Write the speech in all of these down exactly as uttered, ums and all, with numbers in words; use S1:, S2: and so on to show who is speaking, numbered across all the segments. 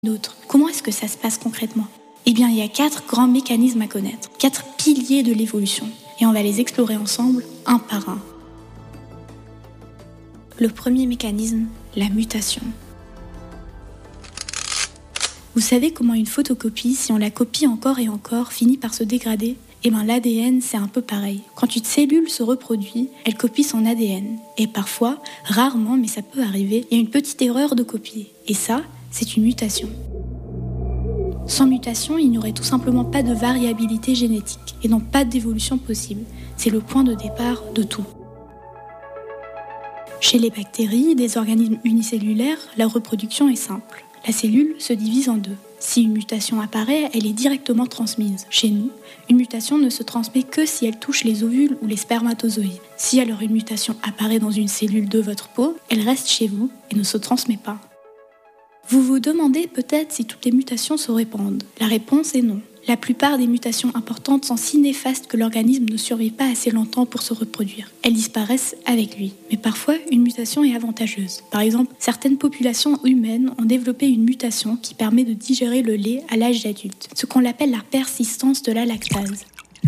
S1: d'autres. Comment est-ce que ça se passe concrètement ? Eh bien, il y a quatre grands mécanismes à connaître, quatre piliers de l'évolution, et on va les explorer ensemble, un par un. Le premier mécanisme, la mutation. Vous savez comment une photocopie, si on la copie encore et encore, finit par se dégrader ? Eh bien, l'A D N, c'est un peu pareil. Quand une cellule se reproduit, elle copie son A D N. Et parfois, rarement, mais ça peut arriver, il y a une petite erreur de copie. Et ça, c'est une mutation. Sans mutation, il n'y aurait tout simplement pas de variabilité génétique et donc pas d'évolution possible. C'est le point de départ de tout. Chez les bactéries, des organismes unicellulaires, la reproduction est simple. La cellule se divise en deux. Si une mutation apparaît, elle est directement transmise. Chez nous, une mutation ne se transmet que si elle touche les ovules ou les spermatozoïdes. Si alors une mutation apparaît dans une cellule de votre peau, elle reste chez vous et ne se transmet pas. Vous vous demandez peut-être si toutes les mutations se répandent. La réponse est non. La plupart des mutations importantes sont si néfastes que l'organisme ne survit pas assez longtemps pour se reproduire. Elles disparaissent avec lui. Mais parfois, une mutation est avantageuse. Par exemple, certaines populations humaines ont développé une mutation qui permet de digérer le lait à l'âge adulte, ce qu'on appelle la persistance de la lactase.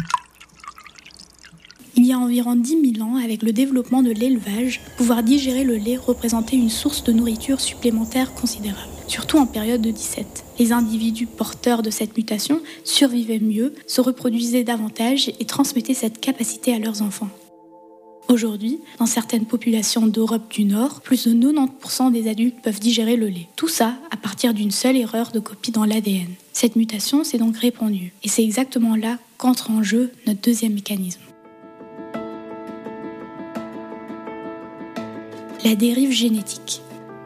S1: Il y a environ dix mille ans, avec le développement de l'élevage, pouvoir digérer le lait représentait une source de nourriture supplémentaire considérable, surtout en période de disette. Les individus porteurs de cette mutation survivaient mieux, se reproduisaient davantage et transmettaient cette capacité à leurs enfants. Aujourd'hui, dans certaines populations d'Europe du Nord, plus de quatre-vingt-dix pour cent des adultes peuvent digérer le lait. Tout ça à partir d'une seule erreur de copie dans l'A D N. Cette mutation s'est donc répandue, et c'est exactement là qu'entre en jeu notre deuxième mécanisme. La dérive génétique.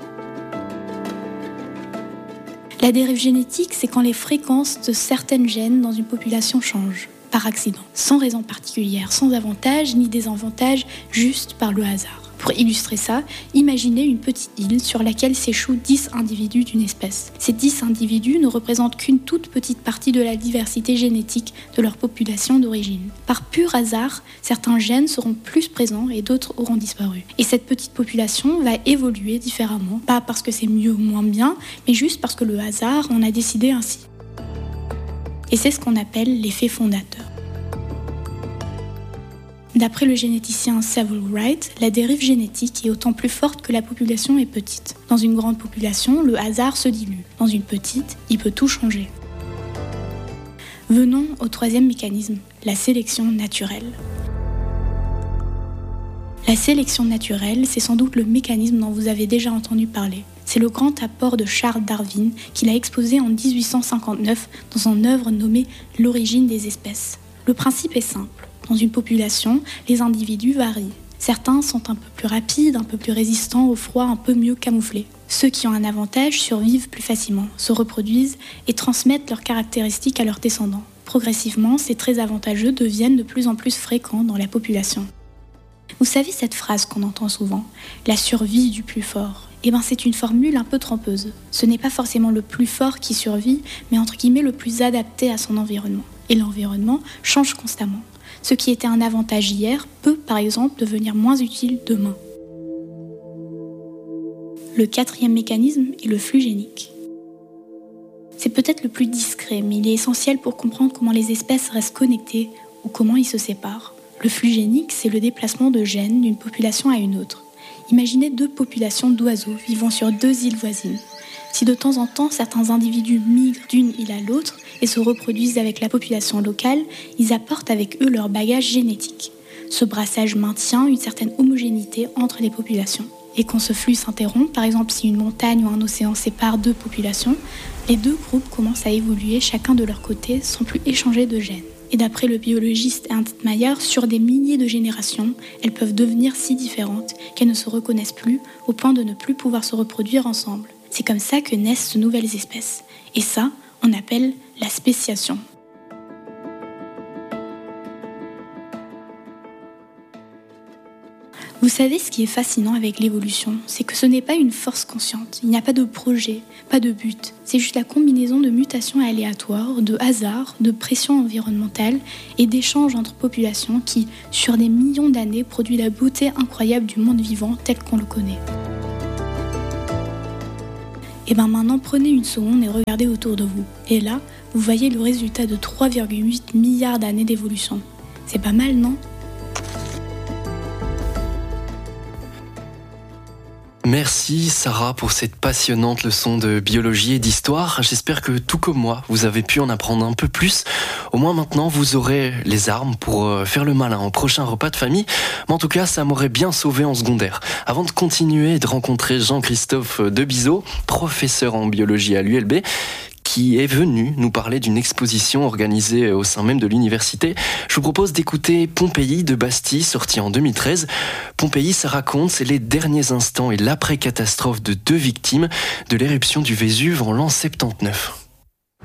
S1: La dérive génétique, c'est quand les fréquences de certaines gènes dans une population changent, par accident, sans raison particulière, sans avantage ni désavantage, juste par le hasard. Pour illustrer ça, imaginez une petite île sur laquelle s'échouent dix individus d'une espèce. Ces dix individus ne représentent qu'une toute petite partie de la diversité génétique de leur population d'origine. Par pur hasard, certains gènes seront plus présents et d'autres auront disparu. Et cette petite population va évoluer différemment, pas parce que c'est mieux ou moins bien, mais juste parce que le hasard en a décidé ainsi. Et c'est ce qu'on appelle l'effet fondateur. D'après le généticien Samuel Wright, la dérive génétique est autant plus forte que la population est petite. Dans une grande population, le hasard se dilue. Dans une petite, il peut tout changer. Venons au troisième mécanisme, la sélection naturelle. La sélection naturelle, c'est sans doute le mécanisme dont vous avez déjà entendu parler. C'est le grand apport de Charles Darwin qu'il a exposé en dix-huit cent cinquante-neuf dans son œuvre nommée « L'origine des espèces ». Le principe est simple. Dans une population, les individus varient. Certains sont un peu plus rapides, un peu plus résistants au froid, un peu mieux camouflés. Ceux qui ont un avantage survivent plus facilement, se reproduisent et transmettent leurs caractéristiques à leurs descendants. Progressivement, ces traits avantageux deviennent de plus en plus fréquents dans la population. Vous savez cette phrase qu'on entend souvent, « la survie du plus fort ». Eh bien, c'est une formule un peu trompeuse. Ce n'est pas forcément le plus fort qui survit, mais entre guillemets le plus adapté à son environnement. Et l'environnement change constamment. Ce qui était un avantage hier peut, par exemple, devenir moins utile demain. Le quatrième mécanisme est le flux génique. C'est peut-être le plus discret, mais il est essentiel pour comprendre comment les espèces restent connectées ou comment ils se séparent. Le flux génique, c'est le déplacement de gènes d'une population à une autre. Imaginez deux populations d'oiseaux vivant sur deux îles voisines. Si de temps en temps certains individus migrent d'une île à l'autre et se reproduisent avec la population locale, ils apportent avec eux leur bagage génétique. Ce brassage maintient une certaine homogénéité entre les populations. Et quand ce flux s'interrompt, par exemple si une montagne ou un océan séparent deux populations, les deux groupes commencent à évoluer chacun de leur côté sans plus échanger de gènes. Et d'après le biologiste Ernst Mayr, sur des milliers de générations, elles peuvent devenir si différentes qu'elles ne se reconnaissent plus au point de ne plus pouvoir se reproduire ensemble. C'est comme ça que naissent de nouvelles espèces. Et ça, on appelle la spéciation. Vous savez ce qui est fascinant avec l'évolution, c'est que ce n'est pas une force consciente, il n'y a pas de projet, pas de but. C'est juste la combinaison de mutations aléatoires, de hasard, de pression environnementale et d'échanges entre populations qui, sur des millions d'années, produit la beauté incroyable du monde vivant tel qu'on le connaît. Et bien maintenant, prenez une seconde et regardez autour de vous. Et là, vous voyez le résultat de trois virgule huit milliards d'années d'évolution. C'est pas mal, non ?
S2: Merci Sarah pour cette passionnante leçon de biologie et d'histoire. J'espère que tout comme moi, vous avez pu en apprendre un peu plus. Au moins maintenant, vous aurez les armes pour faire le malin au prochain repas de famille. Mais en tout cas, ça m'aurait bien sauvé en secondaire. Avant de continuer et de rencontrer Jean-Christophe Debizeau, professeur en biologie à l'U L B, qui est venu nous parler d'une exposition organisée au sein même de l'université. Je vous propose d'écouter Pompéi de Bastille, sorti en deux mille treize. Pompéi, ça raconte, c'est les derniers instants et l'après-catastrophe de deux victimes de l'éruption du Vésuve en l'an soixante-dix-neuf.